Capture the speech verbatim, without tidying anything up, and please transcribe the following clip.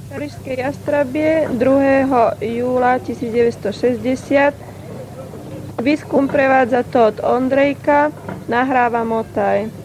Parížské jastrabie druhého júla tisícdeväťstošesťdesiat. Výskum prevádza Todd Ondrejka, nahráva Motaj.